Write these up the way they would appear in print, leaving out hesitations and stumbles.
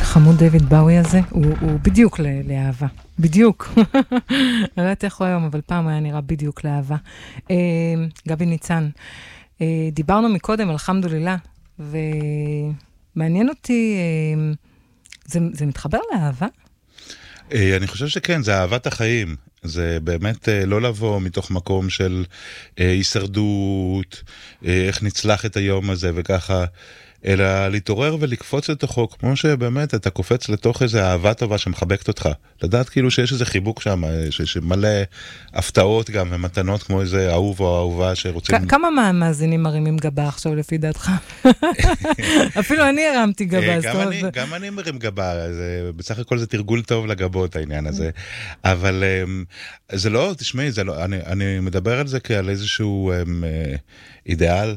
החמוד דיוויד באוי הזה, הוא בדיוק לאהבה. בדיוק. אני לא יודעת איך הוא היום, אבל פעם היה נראה בדיוק לאהבה. גבי ניצן, דיברנו מקודם, אלחמדולillah, ומעניין אותי, זה מתחבר לאהבה? אני חושב שכן, זה אהבת החיים. זה באמת לא לבוא מתוך מקום של הישרדות, איך נצלח את היום הזה וככה, אלא להתעורר ולקפוץ לתוכו, כמו שבאמת אתה קופץ לתוך איזו אהבה טובה שמחבקת אותך. לדעת כאילו שיש איזה חיבוק שם, שמלא הפתעות גם ומתנות כמו איזה אהוב או אהובה שרוצים... כמה מהמאזינים מרימים גבה עכשיו לפי דעתך? אפילו אני הרמתי גבה. גם אני מרים גבה, בסך הכל זה תרגול טוב לגבות העניין הזה. אבל זה לא, תשמעי, אני מדבר על זה כעל איזשהו אידיאל.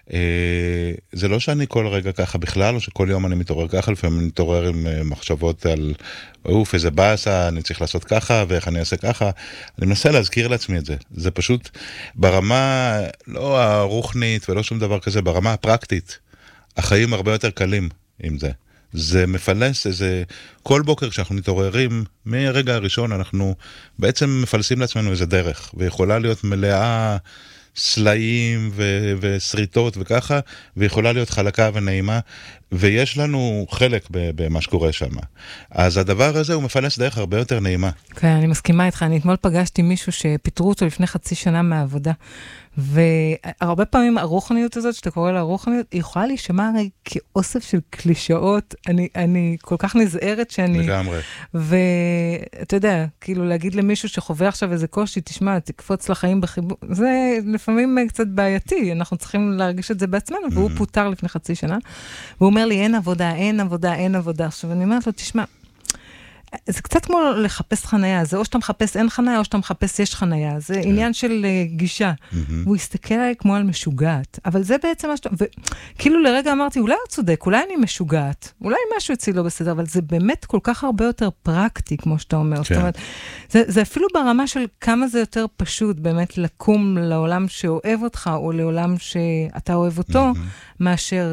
זה לא שאני כל רגע ככה בכלל, או שכל יום אני מתעורר ככה, לפעמים אני מתעורר עם מחשבות על איזה באסה, אני צריך לעשות ככה, ואיך אני אעשה ככה. אני מנסה להזכיר לעצמי את זה. זה פשוט ברמה, לא הרוחנית ולא שום דבר כזה, ברמה הפרקטית. החיים הרבה יותר קלים עם זה. זה מפלס כל בוקר כשאנחנו מתעוררים, מהרגע הראשון אנחנו בעצם מפלסים לעצמנו איזה דרך, ויכולה להיות מלאה סלעים וסריטות וככה, ויכולה להיות חלקה ונעימה, ויש לנו חלק במה שקורה שם. אז הדבר הזה הוא מפלס דרך הרבה יותר נעימה. כן, אני מסכימה איתך. אני אתמול פגשתי מישהו שפיטרו אותו לפני חצי שנה מהעבודה, והרבה פעמים הרוחניות הזאת, שאתה קורא לה הרוחניות, היא יכולה להישמע הרי כאוסף של קלישאות. אני כל כך נזהרת שאני... לגמרי. ואתה יודע, כאילו להגיד למישהו שחווה עכשיו איזה קושי, תשמע, תקפוץ לחיים בחיבור, זה לפעמים קצת בעייתי, אנחנו צריכים להרגיש את זה בעצמנו, והוא פוטר לפני חצי שנה, והוא אומר לי, אין עבודה, אין עבודה, אין עבודה. עכשיו אני אומרת לו, תשמע, זה קצת כמו לחפש חנייה, זה או שאתה מחפש אין חנייה, או שאתה מחפש יש חנייה, זה עניין של גישה. והוא הסתכל עליי כמו על משוגעת, אבל זה בעצם מה שאתה, וכאילו לרגע אמרתי, אולי הוא צודק, אולי אני משוגעת, אולי משהו אצלי לא בסדר, אבל זה באמת כל כך הרבה יותר פרקטי, כמו שאתה אומר. זאת אומרת, זה אפילו ברמה של כמה זה יותר פשוט, באמת לקום לעולם שאוהב אותך, או לעולם שאתה אוהב אותו, מאשר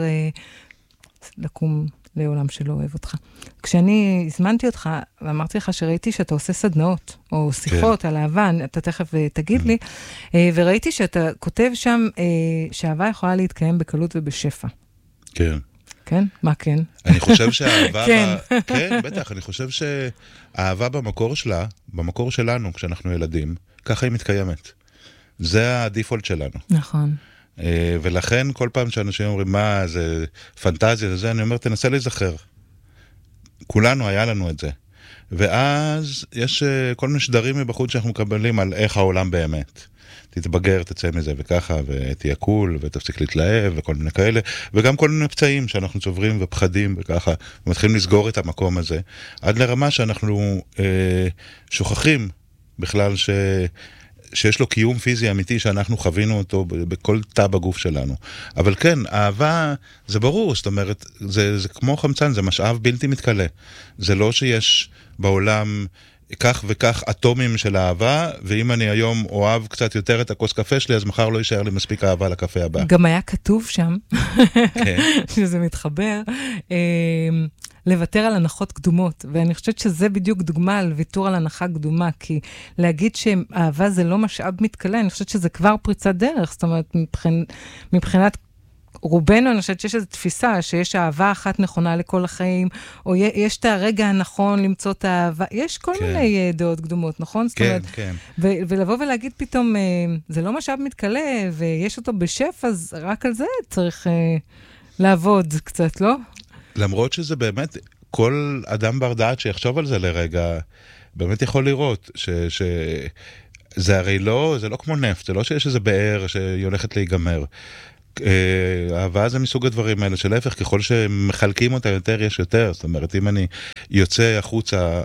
לקום לעולם שלא אוהב אותך. כשאני הזמנתי אותך, ואמרתי לך שראיתי שאתה עושה סדנאות, או שיחות על אהבה, אתה תכף תגיד לי, וראיתי שאתה כותב שם שאהבה יכולה להתקיים בקלות ובשפע. כן. כן? מה כן? אני חושב שהאהבה... כן. כן, בטח. אני חושב שהאהבה במקור שלה, במקור שלנו, כשאנחנו ילדים, ככה היא מתקיימת. זה הדיפולט שלנו. נכון. ולכן כל פעם שאנשים אומרים, מה, זה פנטזיה, זה, אני אומר, תנסה להיזכר. כולנו היה לנו את זה. ואז יש כל מיני שדרים מבחוץ שאנחנו מקבלים על איך העולם באמת. תתבגר, תצא מזה וככה, ותהיה קול, ותפסיק להתלהב, וכל מיני כאלה, וגם כל מיני פצעים שאנחנו צוברים ופחדים וככה, ומתחילים לסגור את המקום הזה, עד לרמה שאנחנו שוכחים בכלל שיש לו קיום פיזי אמיתי שאנחנו חווינו אותו בכל תא בגוף שלנו. אבל כן, אהבה זה ברור, זאת אומרת, זה כמו חמצן, זה משאב בלתי מתכלה. זה לא שיש בעולם כך וכך אטומים של אהבה, ואם אני היום אוהב קצת יותר את הכוס קפה שלי, אז מחר לא יישאר לי מספיק אהבה לקפה הבא. גם היה כתוב שם, כן. שזה מתחבר, לוותר על הנחות קדומות, ואני חושבת שזה בדיוק דוגמה על ויתור על הנחה קדומה, כי להגיד שאהבה זה לא משאב מתכלה, אני חושבת שזה כבר פריצת דרך, זאת אומרת, מבחינת רובנו, אני חושבת שיש איזו תפיסה, שיש אהבה אחת נכונה לכל החיים, או יש את הרגע הנכון למצוא את האהבה, יש כל מיני דעות קדומות, נכון? כן, כן. ולבוא ולהגיד פתאום, זה לא משאב מתכלה, ויש אותו בשפע, אז רק על זה צריך לעבוד קצת, לא? למרות שזה באמת, כל אדם בר דעת שיחשוב על זה לרגע, באמת יכול לראות שזה הרי לא, זה לא כמו נפט, זה לא שיש איזה באר שהיא הולכת להיגמר. אהבה זה מסוג הדברים האלה, שלהפך, ככל שמחלקים אותה יותר, יש יותר. זאת אומרת, אם אני יוצא החוצה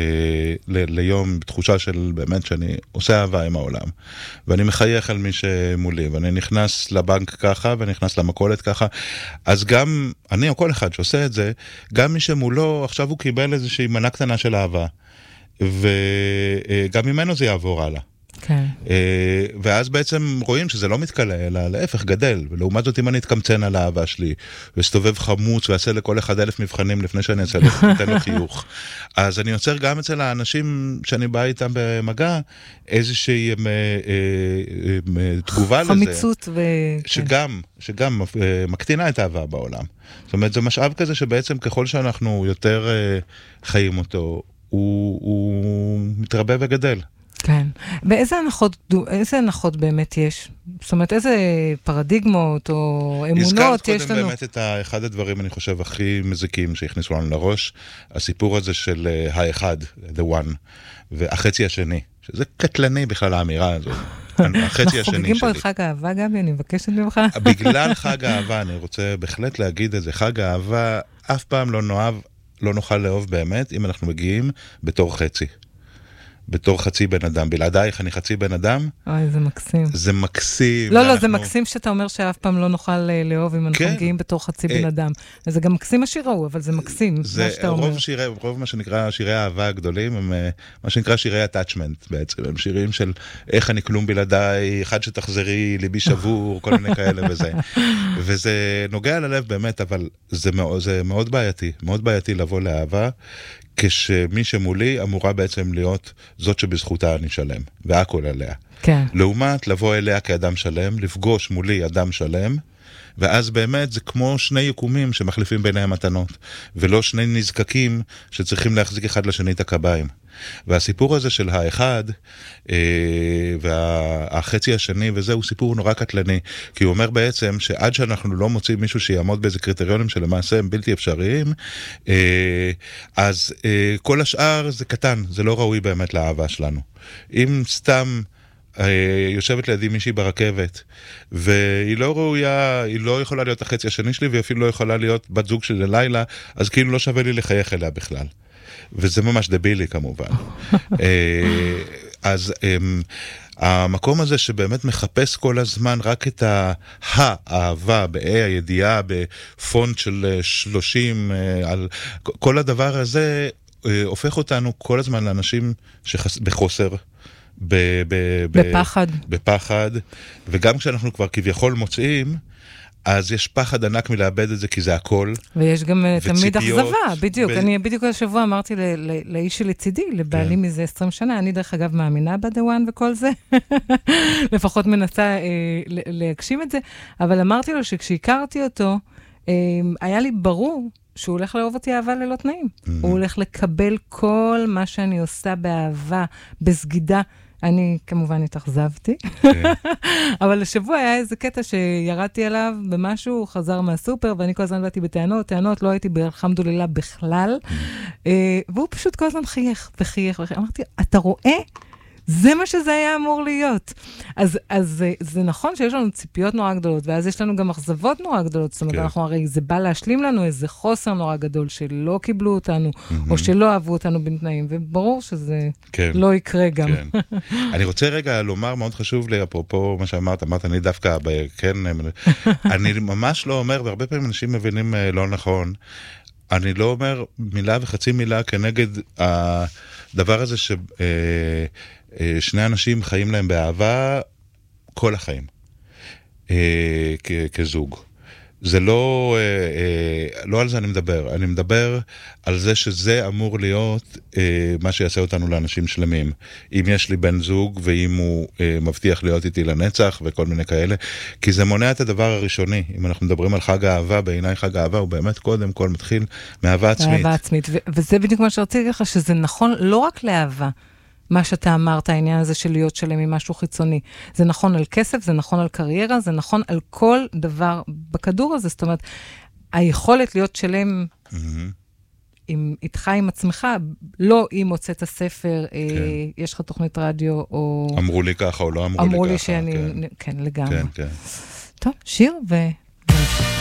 ליום בתחושה של באמת שאני עושה אהבה עם העולם, ואני מחייך על מי שמולי, ואני נכנס לבנק ככה, ונכנס למכולת ככה, אז גם אני או כל אחד שעושה את זה, גם מי שמולו, עכשיו הוא קיבל איזושהי מנה קטנה של אהבה, וגם ממנו זה יעבור הלאה. כן. ואז בעצם רואים שזה לא מתקלה, אלא להפך גדל. ולעומת זאת, אם אני אתקמצן על האהבה שלי, וסתובב חמוץ ועשה לכל אחד 1,000 מבחנים לפני שאני אעשה לו, אתן לו חיוך. אז אני יוצר גם אצל האנשים שאני בא איתם במגע, איזושהי תגובה לזה. חמיצות שגם מקטינה את האהבה בעולם. זאת אומרת, זה משאב כזה שבעצם ככל שאנחנו יותר חיים אותו, הוא מתרבה וגדל. כן. ואיזה הנחות באמת יש? זאת אומרת, איזה פרדיגמות או אמונות יש לנו? הזכרת קודם באמת את אחד הדברים, אני חושב, הכי מזיקים שהכניסו לנו לראש, הסיפור הזה של האחד, the one, והחצי השני, שזה קטלני בכלל האמירה הזו. החצי השני שלי. אנחנו חוגגים פה את חג האהבה, גבי, אני מבקשת ממך. בגלל חג האהבה, אני רוצה בהחלט להגיד את זה, חג האהבה אף פעם לא נוכל לאהוב באמת, אם אנחנו מגיעים בתור חצי. בתור חצי בן אדם. בלעדייך אני חצי בן אדם. אוי, זה מקסים. זה מקסים. לא, זה מקסים שאתה אומר שאף פעם לא נוכל לאהוב אם אנחנו מגיעים בתור חצי בן אדם. זה גם מקסים השיר ההוא, אבל זה מקסים, מה שאתה אומר. רוב מה שנקרא שירי האהבה הגדולים, הם מה שנקרא שירי attachment בעצם. הם שירים של איך אני כלום בלעדיי, אחד שתחזרי, ליבי שבור, כל מיני כאלה וזה. וזה נוגע ללב באמת, אבל זה מאוד בעייתי. מאוד בעייתי לבוא לאהבה, כשמי שמולי אמורה בעצם להיות זאת שבזכותה אני שלם, והכל עליה. כן. לעומת לבוא אליה כאדם שלם, לפגוש מולי אדם שלם, ואז באמת זה כמו שני יקומים שמחליפים ביניהם מתנות, ולא שני נזקקים שצריכים להחזיק אחד לשני את הקביים. והסיפור הזה של האחד, והחצי השני, וזה הוא סיפור נורא קטלני, כי הוא אומר בעצם שעד שאנחנו לא מוצאים מישהו שיעמוד באיזה קריטריונים שלמעשה הם בלתי אפשריים, אז כל השאר זה קטן, זה לא ראוי באמת לאהבה שלנו. אם סתם יושבת לידי מישהי ברכבת, והיא לא ראויה, היא לא יכולה להיות החצי השני שלי, והיא אפילו לא יכולה להיות בת זוג שלי ללילה, אז כאילו לא שווה לי לחייך אליה בכלל. וזה ממש דבילי כמובן. אז המקום הזה שבאמת מחפש כל הזמן רק את האהבה, הידיעה, בפונט של 30, על כל הדבר הזה, הופך אותנו כל הזמן לאנשים בחוסר, בפחד, וגם כשאנחנו כבר כביכול מוצאים, אז יש פחד ענק מלאבד את זה, כי זה הכל. ויש גם תמיד אכזבה, בדיוק. אני בדיוק השבוע אמרתי לאיש שלצידי, לבעלי מזה 20 שנה, אני דרך אגב מאמינה בדוואן וכל זה, לפחות מנסה להגשים את זה, אבל אמרתי לו שכשהכרתי אותו, היה לי ברור שהוא הולך לאהוב אותי אהבה ללא תנאים. הוא הולך לקבל כל מה שאני עושה באהבה, בסגידה. אני כמובן התאכזבתי, אבל השבוע היה איזה קטע שירדתי עליו במשהו, הוא חזר מהסופר, ואני כל הזמן באתי בטענות, לא הייתי באלחמדוללה בכלל, והוא פשוט כל הזמן חייך וחייך. אמרתי, אתה רואה? זה מה שזה היה אמור להיות. אז זה נכון שיש לנו ציפיות נורא גדולות, ואז יש לנו גם אכזבות נורא גדולות, זאת אומרת, אנחנו הרי, זה בא להשלים לנו איזה חוסר נורא גדול, שלא קיבלו אותנו, או שלא אהבו אותנו בתנאים, וברור שזה לא יקרה גם. אני רוצה רגע לומר, מאוד חשוב לי, אפרופו מה שאמרת, אני דווקא, כן, אני ממש לא אומר, והרבה פעמים אנשים מבינים לא נכון, אני לא אומר מילה וחצי מילה כנגד הדבר הזה שני אנשים חיים להם באהבה כל החיים, כזוג. זה לא על זה אני מדבר על זה שזה אמור להיות מה שיעשה אותנו לאנשים שלמים. אם יש לי בן זוג, ואם הוא מבטיח להיות איתי לנצח, וכל מיני כאלה, כי זה מונע את הדבר הראשוני. אם אנחנו מדברים על חג האהבה, בעיניי חג האהבה הוא באמת קודם כל מתחיל מאהבה עצמית. מאהבה עצמית, וזה בדיוק מה שרציתי להגיד לך, שזה נכון לא רק לאהבה, מה שאתה אמרת, העניין הזה של להיות שלם עם משהו חיצוני. זה נכון על כסף, זה נכון על קריירה, זה נכון על כל דבר בכדור הזה. זאת אומרת, היכולת להיות שלם איתך, עם עצמך, לא אם הוצאת הספר, יש לך תוכנית רדיו, או... אמרו לי ככה או לא אמרו לי ככה. אמרו לי שאני... כן, לגמרי. כן. טוב, שיר